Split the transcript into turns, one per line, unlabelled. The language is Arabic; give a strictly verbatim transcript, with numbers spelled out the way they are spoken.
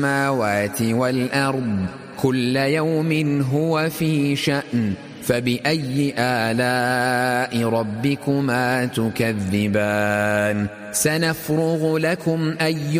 السماوات والأرض كل يوم هو في شأن فبأي آلاء ربكما تكذبان سنفرغ لكم أيها